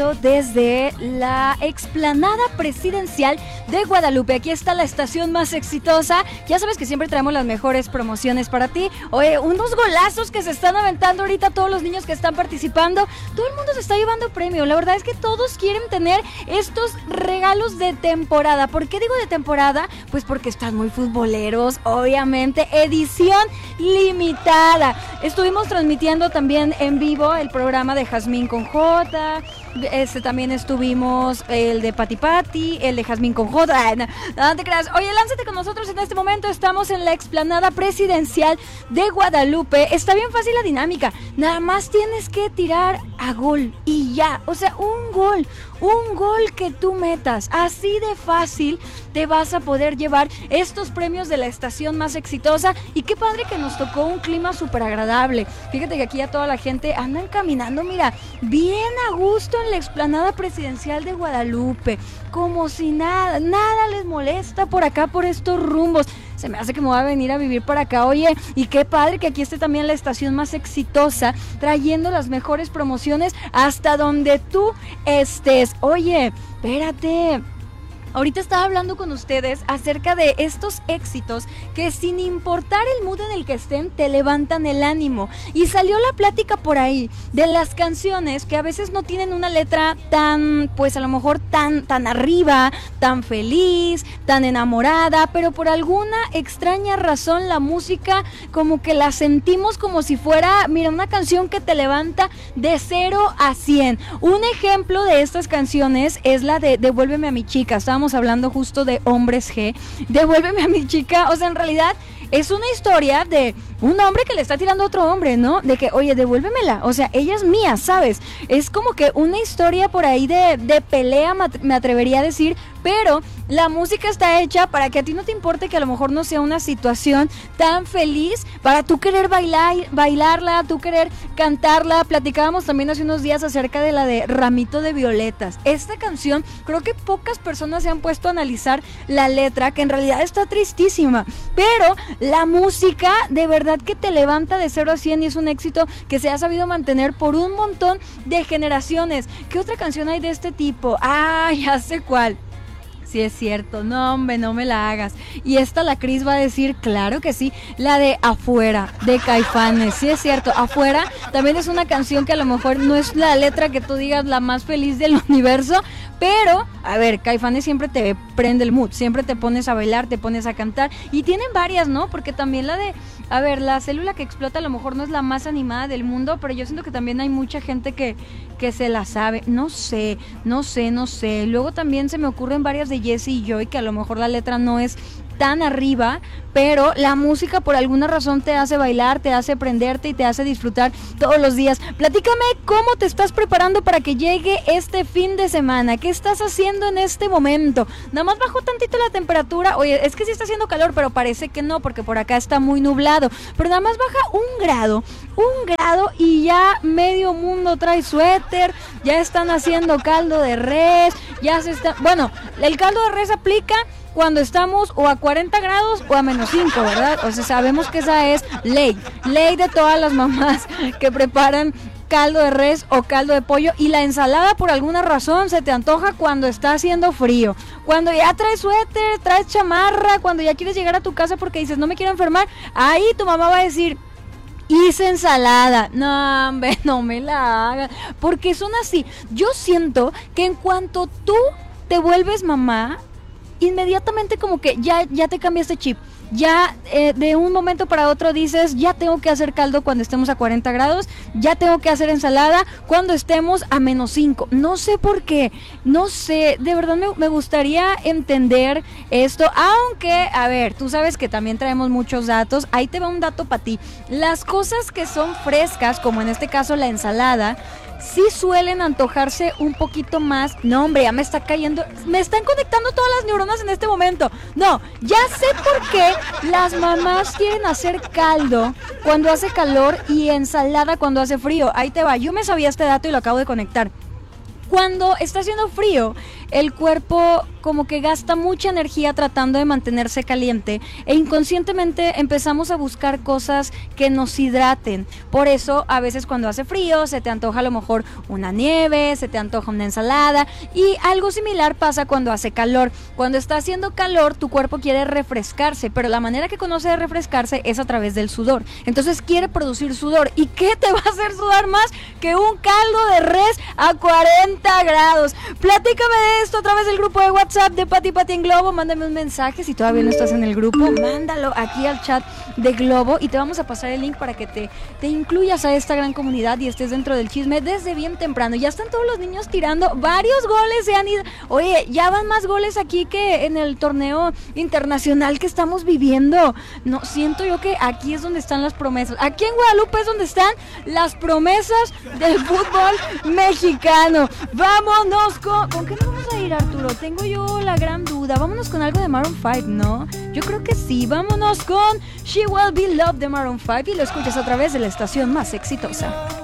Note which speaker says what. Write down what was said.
Speaker 1: desde la explanada presidencial de Guadalupe. Aquí está la estación más exitosa. Ya sabes que siempre traemos las mejores promociones para ti. Oye, unos golazos que se están aventando ahorita todos los niños que están participando. Todo el mundo se está llevando premio. La verdad es que todos quieren tener estos regalos de temporada. ¿Por qué digo de temporada? Pues porque están muy futboleros, obviamente. Edición limitada. Estuvimos transmitiendo también en vivo el programa de Jazmín con J. También estuvimos el de Pati Pati, el de Jazmín con J. Ay, no te creas. Oye, lánzate con nosotros en este momento. Estamos en la explanada presidencial de Guadalupe. Está bien fácil la dinámica. Nada más tienes que tirar a gol y ya. O sea, un gol que tú metas. Así de fácil te vas a poder llevar estos premios de la estación más exitosa. Y qué padre que nos tocó un clima súper agradable. Fíjate que aquí ya toda la gente andan caminando, mira, bien a gusto en la explanada presidencial de Guadalupe, como si nada les molesta por acá, por estos rumbos. Se me hace que me voy a venir a vivir para acá. Oye, y qué padre que aquí esté también la estación más exitosa, trayendo las mejores promociones hasta donde tú estés. Oye, espérate. Ahorita estaba hablando con ustedes acerca de estos éxitos que sin importar el mood en el que estén te levantan el ánimo, y salió la plática por ahí de las canciones que a veces no tienen una letra tan, pues a lo mejor tan arriba, tan feliz, tan enamorada, pero por alguna extraña razón la música como que la sentimos como si fuera, mira, una canción que te levanta de 0 a 100. Un ejemplo de estas canciones es la de Devuélveme a mi chica. Estábamos hablando justo de Hombres G. Devuélveme a mi chica, o sea, en realidad es una historia de un hombre que le está tirando a otro hombre, ¿no? De que, oye, devuélvemela, o sea, ella es mía, ¿sabes? Es como que una historia por ahí de pelea, me atrevería a decir, pero la música está hecha para que a ti no te importe que a lo mejor no sea una situación tan feliz, para tú querer bailarla, tú querer cantarla. Platicábamos también hace unos días acerca de la de Ramito de Violetas. Esta canción, creo que pocas personas se han puesto a analizar la letra, que en realidad está tristísima, pero la música de verdad que te levanta de 0 a 100 y es un éxito que se ha sabido mantener por un montón de generaciones. ¿Qué otra canción hay de este tipo? Ah, ya sé cuál. Sí, es cierto, no hombre, no me la hagas. Y esta la Cris va a decir, claro que sí, la de Afuera, de Caifanes. Sí, es cierto, Afuera también es una canción que a lo mejor no es la letra que tú digas la más feliz del universo, pero, a ver, Caifanes siempre te prende el mood, siempre te pones a bailar, te pones a cantar, y tienen varias, ¿no? Porque también la de, a ver, La Célula que Explota a lo mejor no es la más animada del mundo, pero yo siento que también hay mucha gente que se la sabe. No sé. Luego también se me ocurren varias de Jessie y Joy, que a lo mejor la letra no es tan arriba, pero la música por alguna razón te hace bailar, te hace prenderte y te hace disfrutar todos los días. Platícame cómo te estás preparando para que llegue este fin de semana. ¿Qué estás haciendo en este momento? Nada más bajó tantito la temperatura. Oye, es que sí está haciendo calor, pero parece que no, porque por acá está muy nublado. Pero nada más baja un grado y ya medio mundo trae suéter, ya están haciendo caldo de res, bueno, el caldo de res aplica cuando estamos o a 40 grados o a -5, ¿verdad? O sea, sabemos que esa es ley de todas las mamás que preparan caldo de res o caldo de pollo. Y la ensalada por alguna razón se te antoja cuando está haciendo frío, cuando ya traes suéter, traes chamarra, cuando ya quieres llegar a tu casa porque dices no me quiero enfermar. Ahí tu mamá va a decir, hice ensalada. No, hombre, no me la hagas, porque son así. Yo siento que en cuanto tú te vuelves mamá, inmediatamente como que ya te cambiaste chip. Ya de un momento para otro dices, ya tengo que hacer caldo cuando estemos a 40 grados, ya tengo que hacer ensalada cuando estemos a -5. No sé por qué, no sé, de verdad me gustaría entender esto, aunque, a ver, tú sabes que también traemos muchos datos. Ahí te va un dato para ti. Las cosas que son frescas, como en este caso la ensalada, sí suelen antojarse un poquito más. No, hombre, ya me está cayendo, me están conectando todas las neuronas en este momento. No, ya sé por qué las mamás quieren hacer caldo cuando hace calor y ensalada cuando hace frío. Ahí te va, yo me sabía este dato y lo acabo de conectar. Cuando está haciendo frío, el cuerpo como que gasta mucha energía tratando de mantenerse caliente e inconscientemente empezamos a buscar cosas que nos hidraten. Por eso a veces cuando hace frío se te antoja a lo mejor una nieve, se te antoja una ensalada, y algo similar pasa cuando hace calor. Cuando está haciendo calor tu cuerpo quiere refrescarse, pero la manera que conoce de refrescarse es a través del sudor. Entonces quiere producir sudor. ¿Y qué te va a hacer sudar más que un caldo de res a 40 grados? Platícame de esto a través del grupo de WhatsApp de Pati en Globo. Mándame un mensaje si todavía no estás en el grupo, mándalo aquí al chat de Globo y te vamos a pasar el link para que te incluyas a esta gran comunidad y estés dentro del chisme desde bien temprano. Ya están todos los niños tirando, varios goles se han ido. Oye, ya van más goles aquí que en el torneo internacional que estamos viviendo. No, siento yo que aquí es donde están las promesas. Aquí en Guadalupe es donde están las promesas del fútbol mexicano. Vámonos ¿con qué nos vamos a ir, Arturo? Tengo yo la gran duda. Vámonos con algo de Maroon 5, ¿no? Yo creo que sí. Vámonos con She Will Be Loved de Maroon 5 y lo escuchas a través de la estación más exitosa.